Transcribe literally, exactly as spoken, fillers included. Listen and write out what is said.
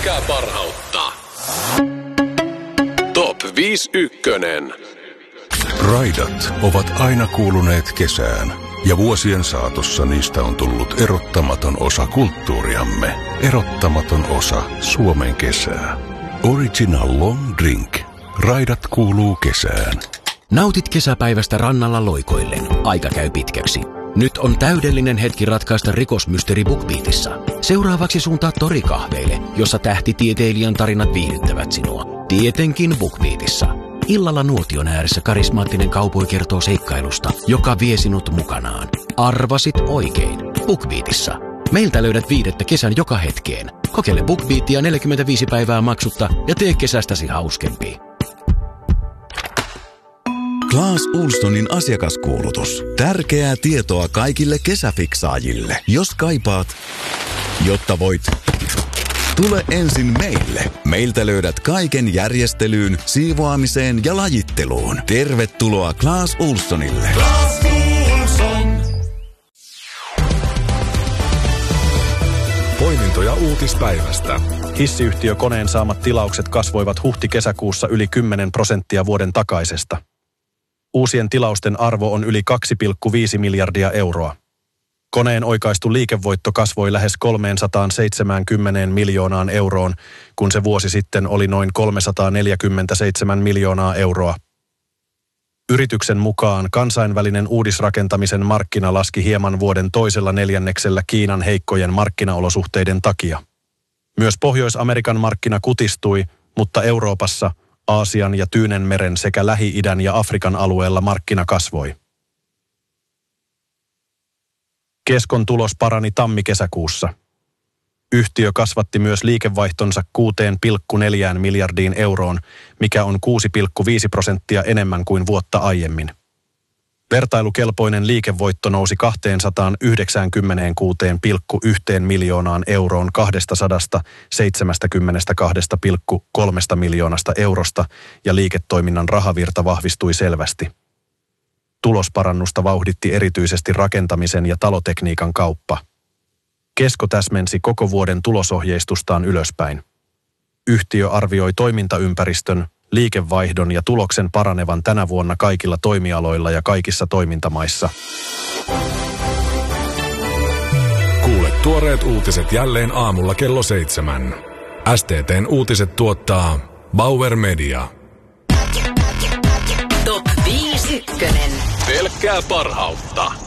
Pelkkää parhautta. Top viisi ykkönen. Raidat ovat aina kuuluneet kesään, ja vuosien saatossa niistä on tullut erottamaton osa kulttuuriamme. Erottamaton osa Suomen kesää. Original Long Drink. Raidat kuuluu kesään. Nautit kesäpäivästä rannalla loikoillen. Aika käy pitkäksi. Nyt on täydellinen hetki ratkaista rikosmysteeri BookBeatissa. Seuraavaksi suuntaa torikahveille, jossa tähtitieteilijän tarinat viihdyttävät sinua. Tietenkin BookBeatissa. Illalla nuotion ääressä karismaattinen kaupoi kertoo seikkailusta, joka vie sinut mukanaan. Arvasit oikein. BookBeatissa. Meiltä löydät viidettä kesän joka hetkeen. Kokeile BookBeatia neljäkymmentäviisi päivää maksutta ja tee kesästäsi hauskempi. Clas Ohlsonin asiakaskuulutus. Tärkeää tietoa kaikille kesäfiksaajille. Jos kaipaat, jotta voit, tule ensin meille. Meiltä löydät kaiken järjestelyyn, siivoamiseen ja lajitteluun. Tervetuloa Clas Ohlsonille. Clas Ohlson. Poimintoja uutispäivästä. Hissiyhtiö Koneen saamat tilaukset kasvoivat huhti-kesäkuussa yli kymmenen prosenttia vuoden takaisesta. Uusien tilausten arvo on yli kaksi pilkku viisi miljardia euroa. Koneen oikaistu liikevoitto kasvoi lähes kolmesataaseitsemänkymmentä miljoonaan euroon, kun se vuosi sitten oli noin kolmesataaneljäkymmentäseitsemän miljoonaa euroa. Yrityksen mukaan kansainvälinen uudisrakentamisen markkina laski hieman vuoden toisella neljänneksellä Kiinan heikkojen markkinaolosuhteiden takia. Myös Pohjois-Amerikan markkina kutistui, mutta Euroopassa, Aasian ja Tyynenmeren sekä Lähi-idän ja Afrikan alueella markkina kasvoi. Keskon tulos parani tammi-kesäkuussa. Yhtiö kasvatti myös liikevaihtonsa kuusi pilkku neljä miljardiin euroon, mikä on kuusi pilkku viisi prosenttia enemmän kuin vuotta aiemmin. Vertailukelpoinen liikevoitto nousi kaksisataayhdeksänkymmentäkuusi pilkku yksi miljoonaan euroon kaksisataaseitsemänkymmentäkaksi pilkku kolme miljoonasta eurosta ja liiketoiminnan rahavirta vahvistui selvästi. Tulosparannusta vauhditti erityisesti rakentamisen ja talotekniikan kauppa. Kesko täsmensi koko vuoden tulosohjeistustaan ylöspäin. Yhtiö arvioi toimintaympäristön, liikevaihdon ja tuloksen paranevan tänä vuonna kaikilla toimialoilla ja kaikissa toimintamaissa. Kuule tuoreet uutiset jälleen aamulla kello seitsemän. S T T:n uutiset tuottaa Bauer Media. Top viisi ykkönen. Pelkkää parhautta.